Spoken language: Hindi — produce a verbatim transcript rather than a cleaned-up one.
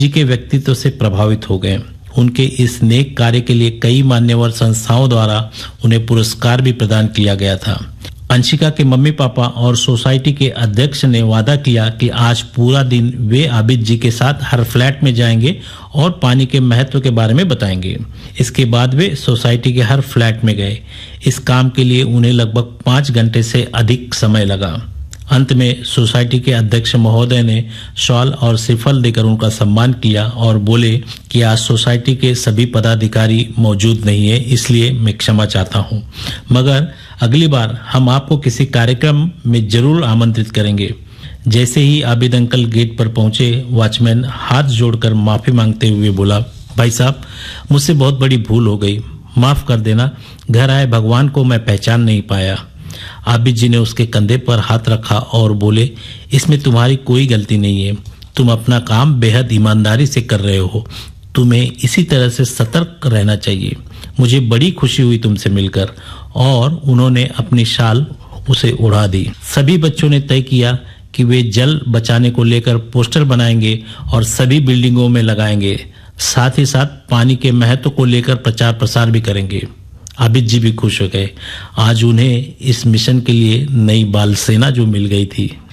जी के व्यक्तित्व से प्रभावित हो गए। उनके इस नेक कार्य के लिए कई मान्यवर संस्थाओं द्वारा उन्हें पुरस्कार भी प्रदान किया गया था। अंशिका के मम्मी पापा और सोसाइटी के अध्यक्ष ने वादा किया कि आज पूरा दिन वे आबिद जी के साथ हर फ्लैट में जाएंगे और पानी के महत्व के बारे में बताएंगे। इसके बाद वे सोसाइटी के हर फ्लैट में गए। इस काम के लिए उन्हें लगभग पाँच घंटे से अधिक समय लगा। अंत में सोसाइटी के अध्यक्ष महोदय ने शॉल और श्रीफल देकर उनका सम्मान किया और बोले कि आज सोसाइटी के सभी पदाधिकारी मौजूद नहीं है, इसलिए मैं क्षमा चाहता हूं, मगर अगली बार हम आपको किसी कार्यक्रम में जरूर आमंत्रित करेंगे। जैसे ही आबिद अंकल गेट पर पहुंचे, वॉचमैन हाथ जोड़कर माफी मांगते हुए बोला, भाई साहब, मुझसे बहुत बड़ी भूल हो गई, माफ कर देना। घर आए भगवान को मैं पहचान नहीं पाया। आबिद जी ने उसके कंधे पर हाथ रखा और बोले, इसमें तुम्हारी कोई गलती नहीं है। तुम अपना काम बेहद ईमानदारी से कर रहे हो। तुम्हें इसी तरह से सतर्क रहना चाहिए। मुझे बड़ी खुशी हुई तुमसे मिलकर। और उन्होंने अपनी शाल उसे उड़ा दी। सभी बच्चों ने तय किया कि वे जल बचाने को लेकर पोस्टर बनाएंगे और सभी बिल्डिंगों में लगाएंगे। साथ ही साथ पानी के महत्व को लेकर प्रचार प्रसार भी करेंगे। आबिद जी भी खुश हो गए। आज उन्हें इस मिशन के लिए नई बाल सेना जो मिल गई थी।